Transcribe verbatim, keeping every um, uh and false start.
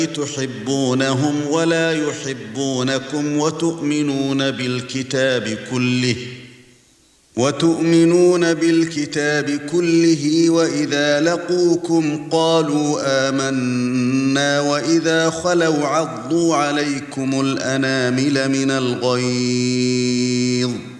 تحبونهم ولا يحبونكم وتؤمنون بالكتاب كله وتؤمنون بالكتاب كله وإذا لقوكم قالوا آمنا وإذا خلوا عضوا عليكم الأنامل من الغيظ